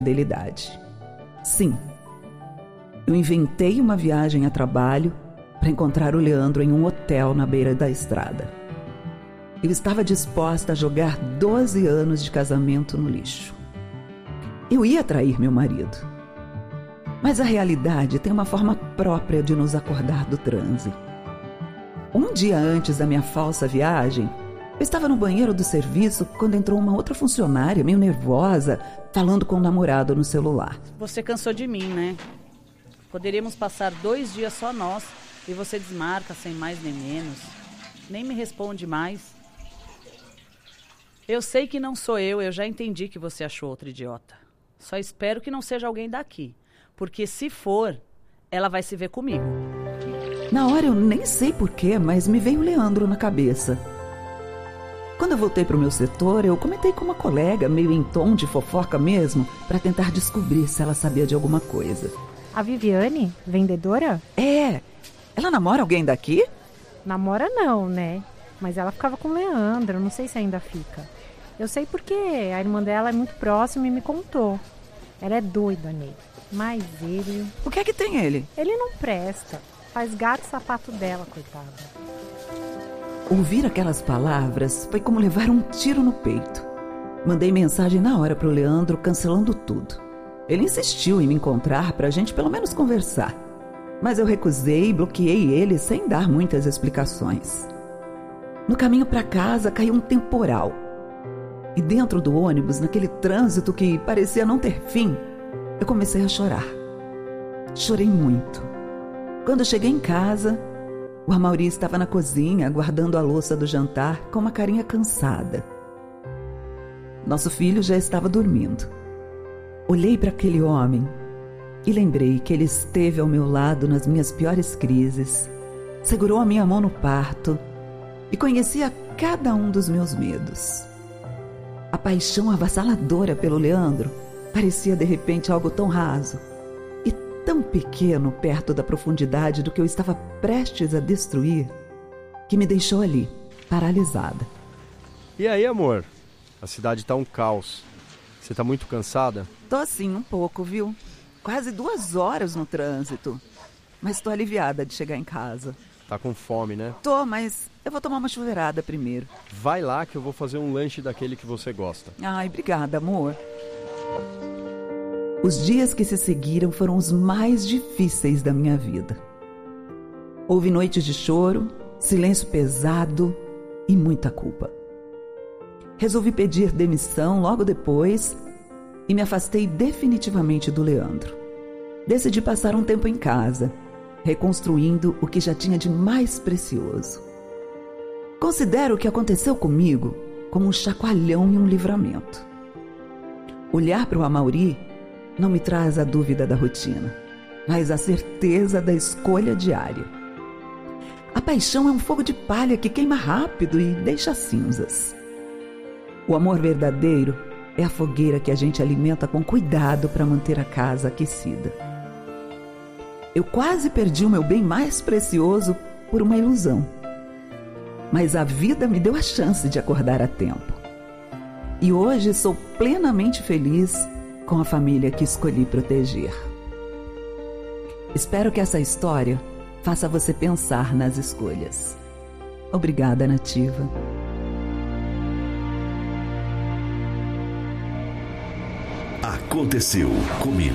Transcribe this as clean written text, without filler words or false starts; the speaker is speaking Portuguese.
fidelidade. Sim, eu inventei uma viagem a trabalho para encontrar o Leandro em um hotel na beira da estrada. Eu estava disposta a jogar 12 anos de casamento no lixo. Eu ia trair meu marido. Mas a realidade tem uma forma própria de nos acordar do transe. Um dia antes da minha falsa viagem, eu estava no banheiro do serviço quando entrou uma outra funcionária, meio nervosa, falando com o namorado no celular. Você cansou de mim, né? Poderíamos passar 2 dias só nós e você desmarca sem mais nem menos. Nem me responde mais. Eu sei que não sou eu já entendi que você achou outra idiota. Só espero que não seja alguém daqui, porque se for, ela vai se ver comigo. Na hora eu nem sei porquê, mas me veio o Leandro na cabeça. Quando eu voltei para o meu setor, eu comentei com uma colega, meio em tom de fofoca mesmo, para tentar descobrir se ela sabia de alguma coisa. A Viviane, vendedora? É. Ela namora alguém daqui? Namora não, né? Mas ela ficava com o Leandro, não sei se ainda fica. Eu sei porque a irmã dela é muito próxima e me contou. Ela é doida nele, mas ele... O que é que tem ele? Ele não presta. Faz gato e sapato dela, coitada. Ouvir aquelas palavras foi como levar um tiro no peito. Mandei mensagem na hora pro Leandro, cancelando tudo. Ele insistiu em me encontrar pra gente pelo menos conversar. Mas eu recusei e bloqueei ele sem dar muitas explicações. No caminho pra casa caiu um temporal. E dentro do ônibus, naquele trânsito que parecia não ter fim, eu comecei a chorar. Chorei muito. Quando cheguei em casa, o Amaury estava na cozinha, guardando a louça do jantar, com uma carinha cansada. Nosso filho já estava dormindo. Olhei para aquele homem e lembrei que ele esteve ao meu lado nas minhas piores crises, segurou a minha mão no parto e conhecia cada um dos meus medos. A paixão avassaladora pelo Leandro parecia de repente algo tão raso e tão pequeno perto da profundidade do que eu estava prestes a destruir, que me deixou ali, paralisada. E aí, amor? A cidade tá um caos. Você tá muito cansada? Tô sim, um pouco, viu? Quase 2 horas no trânsito. Mas tô aliviada de chegar em casa. Tá com fome, né? Tô, mas eu vou tomar uma chuveirada primeiro. Vai lá que eu vou fazer um lanche daquele que você gosta. Ai, obrigada, amor. Os dias que se seguiram foram os mais difíceis da minha vida. Houve noites de choro, silêncio pesado e muita culpa. Resolvi pedir demissão logo depois e me afastei definitivamente do Leandro. Decidi passar um tempo em casa, reconstruindo o que já tinha de mais precioso. Considero o que aconteceu comigo como um chacoalhão e um livramento. Olhar para o Amaury não me traz a dúvida da rotina, mas a certeza da escolha diária. A paixão é um fogo de palha que queima rápido e deixa cinzas. O amor verdadeiro é a fogueira que a gente alimenta com cuidado para manter a casa aquecida. Eu quase perdi o meu bem mais precioso por uma ilusão. Mas a vida me deu a chance de acordar a tempo. E hoje sou plenamente feliz com a família que escolhi proteger. Espero que essa história faça você pensar nas escolhas. Obrigada, Nativa. Aconteceu comigo.